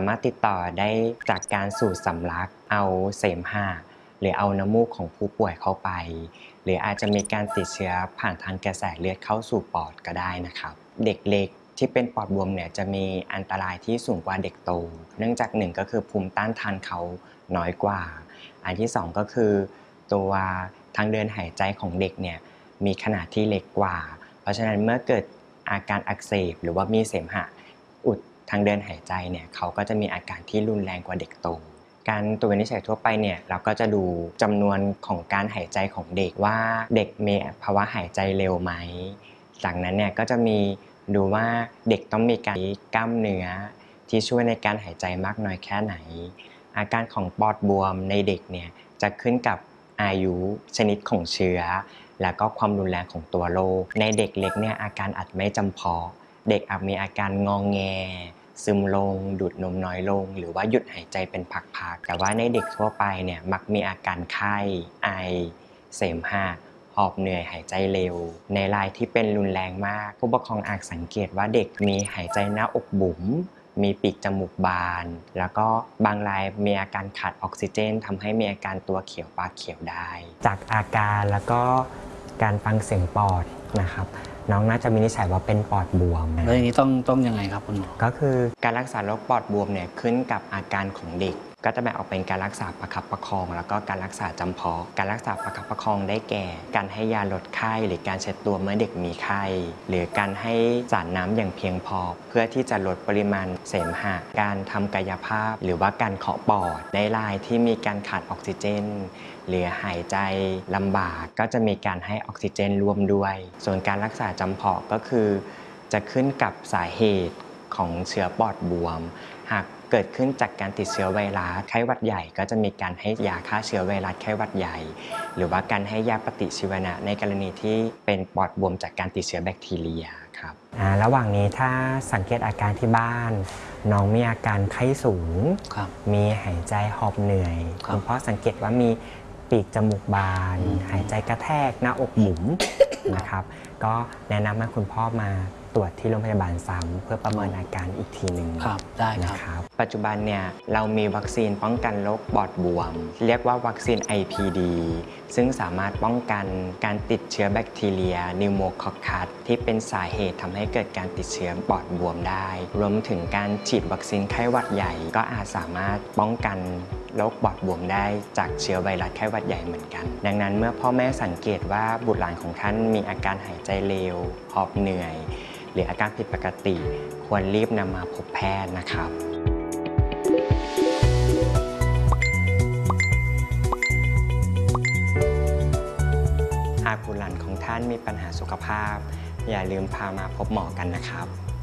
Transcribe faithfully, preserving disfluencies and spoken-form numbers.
ามารถติดต่อได้จากการสูดสำลักเอาเสมหะหรือเอาน้ำมูกของผู้ป่วยเข้าไปหรืออาจจะมีการติดเชื้อผ่านทางกระแสเลือดเข้าสู่ปอดก็ได้นะครับเด็กเล็กที่เป็นปอดบวมเนี่ยจะมีอันตรายที่สูงกว่าเด็กโตเนื่องจากหนึ่งก็คือภูมิต้านทานเขาน้อยกว่าอันที่สองก็คือตัวทางเดินหายใจของเด็กเนี่ยมีขนาดที่เล็กกว่าเพราะฉะนั้นเมื่อเกิดอาการอักเสบหรือว่ามีเสมหะอุดทางเดินหายใจเนี่ยเขาก็จะมีอาการที่รุนแรงกว่าเด็กโตการตรวจวินิจฉัยทั่วไปเนี่ยเราก็จะดูจำนวนของการหายใจของเด็กว่าเด็กมีภาวะหายใจเร็วไหมจากนั้นเนี่ยก็จะมีดูว่าเด็กต้องมีการกล้ามเนื้อที่ช่วยในการหายใจมากน้อยแค่ไหนอาการของปอดบวมในเด็กเนี่ยจะขึ้นกับอายุชนิดของเชื้อแล้วก็ความรุนแรงของตัวโรคในเด็กเล็กเนี่ยอาการอาจไม่จำเพาะเด็กอาจมีอาการงองแงซึมลงดูดนมน้อยลงหรือว่าหยุดหายใจเป็นพักๆแต่ว่าในเด็กทั่วไปเนี่ยมักมีอาการไข้ไอเสมหะหอบเหนื่อยหายใจเร็วในรายที่เป็นรุนแรงมากผู้ปกครองอาจสังเกตว่าเด็กมีหายใจหน้าอกบุ๋มมีปีกจมูกบานแล้วก็บางรายมีอาการขาดออกซิเจนทำให้มีอาการตัวเขียวปากเขียวได้จากอาการแล้วก็การฟังเสียงปอดนะครับน้องน่าจะวินิจฉัยว่าเป็นปอดบวมแล้วอย่างนี้ต้องต้องยังไงครับคุณหมอก็คือการรักษาโรคปอดบวมเนี่ยขึ้นกับอาการของเด็กก็จะแบ่งออกเป็นการรักษาประคับประคองแล้วก็การรักษาจำเพาะการรักษาประคับประคองได้แก่การให้ยาลดไข้หรือการเช็ดตัวเมื่อเด็กมีไข้หรือการให้สารน้ำอย่างเพียงพอเพื่อที่จะลดปริมาณเสมหะการทำกายภาพหรือว่าการเคาะปอดในรายที่มีการขาดออกซิเจนหรือหายใจลำบากก็จะมีการให้ออกซิเจนร่วมด้วยส่วนการรักษาจำเพาะก็คือจะขึ้นกับสาเหตุของเชื้อปอดบวมหากเกิดขึ้นจากการติดเชื้อไวรัสไข้หวัดใหญ่ก็จะมีการให้ยาฆ่าเชื้อไวรัสไข้หวัดใหญ่หรือว่าการให้ยาปฏิชีวนะในกรณีที่เป็นปอดบวมจากการติดเชื้อแบคทีเรียครับระหว่างนี้ถ้าสังเกตอาการที่บ้านน้องมีอาการไข้สูงมีหายใจหอบเหนื่อยคุณพ่อสังเกตว่ามีปีกจมูกบานหายใจกระแทกหน้าอกหมุนนะครับก็แนะนำให้คุณพ่อมาตรวจที่โรงพยาบาลซ้ำเพื่อประเมินอาการอีกทีหนึ่งได้ครับปัจจุบันเนี่ยเรามีวัคซีนป้องกันโรคปอดบวมเรียกว่าวัคซีน ไอ พี ดี ซึ่งสามารถป้องกันการติดเชื้อแบคทีเรียนิวโมคอคคัสที่เป็นสาเหตุทำให้เกิดการติดเชื้อปอดบวมได้รวมถึงการฉีดวัคซีนไข้หวัดใหญ่ก็อาจสามารถป้องกันโรคปอดบวมได้จากเชื้อไวรัสไข้หวัดใหญ่เหมือนกันดังนั้นเมื่อพ่อแม่สังเกตว่าบุตรหลานของท่านมีอาการหายใจเร็วหอบเหนื่อยหรืออาการผิดปกติควรรีบนำมาพบแพทย์นะครับหากบุตรหลานของท่านมีปัญหาสุขภาพอย่าลืมพามาพบหมอกันนะครับ